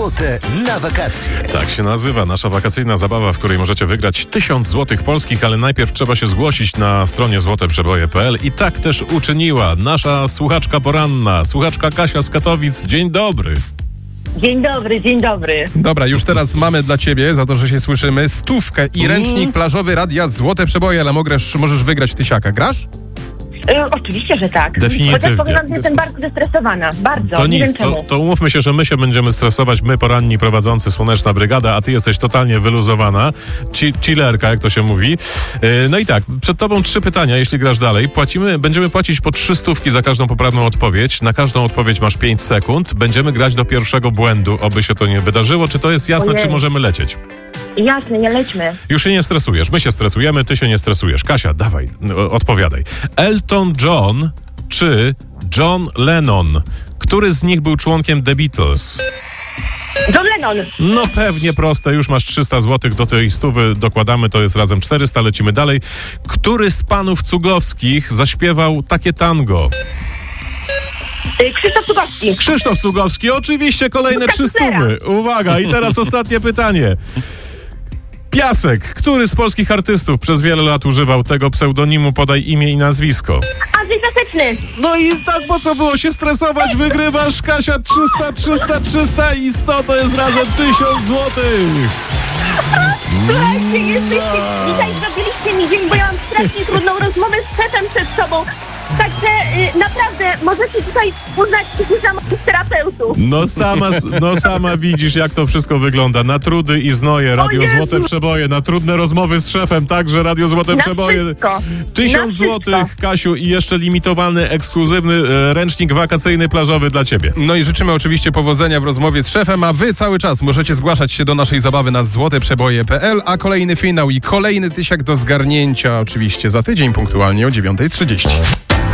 Złote na wakacje. Tak się nazywa nasza wakacyjna zabawa, w której możecie wygrać 1000 złotych polskich, ale najpierw trzeba się zgłosić na stronie złoteprzeboje.pl i tak też uczyniła nasza słuchaczka poranna, słuchaczka Kasia z Katowic. Dzień dobry. Dzień dobry, dzień dobry. Dobra, już teraz mamy dla ciebie, za to, że się słyszymy, 100 i ręcznik plażowy Radia Złote Przeboje, ale możesz wygrać tysiaka. Grasz? Oczywiście, że tak. Definitywnie. Chociaż powiem wam, że jestem bardzo zestresowana. Bardzo. To nie nic, wiem czemu. to umówmy się, że my się będziemy stresować, my poranni prowadzący Słoneczna Brygada, a ty jesteś totalnie wyluzowana, chillerka, jak to się mówi. No i tak, przed tobą 3 pytania, jeśli grasz dalej. Będziemy płacić po 300 za każdą poprawną odpowiedź. Na każdą odpowiedź masz 5 sekund. Będziemy grać do pierwszego błędu, oby się to nie wydarzyło. Czy to jest jasne, Ojej. czy możemy lecieć? Jasne, nie lećmy. Już się nie stresujesz, my się stresujemy, ty się nie stresujesz. Kasia, dawaj, odpowiadaj. Elton John czy Lennon? Który z nich był członkiem The Beatles? John Lennon. No pewnie proste, już masz 300 zł, do tej 100 dokładamy, to jest razem 400, lecimy dalej. Który z panów Cugowskich zaśpiewał takie tango? Krzysztof Cugowski. Krzysztof Cugowski, oczywiście, kolejne 300. Uwaga, i teraz ostatnie pytanie. Piasek, który z polskich artystów przez wiele lat używał tego pseudonimu, podaj imię i nazwisko? Andrzej Piaseczny. No i tak, po co było się stresować? Wygrywasz, Kasia, 300 i 100, to jest razem 1000 złotych. Słuchajcie, dzisiaj zrobiliście mi dzień, bo ja mam strasznie trudną rozmowę z szefem przed sobą. Także naprawdę możecie tutaj uznać tych niesamowitych terapeutów. No sama widzisz, jak to wszystko wygląda. Na trudy i znoje Radio Jezu. Złote Przeboje, na trudne rozmowy z szefem, także Radio Złote Na Przeboje. wszystko. 1000 Na wszystko. złotych, Kasiu, i jeszcze limitowany, ekskluzywny ręcznik wakacyjny, plażowy dla ciebie. No i życzymy oczywiście powodzenia w rozmowie z szefem, a wy cały czas możecie zgłaszać się do naszej zabawy na złoteprzeboje.pl, a kolejny finał i kolejny tysiak do zgarnięcia oczywiście za tydzień punktualnie o 9:30.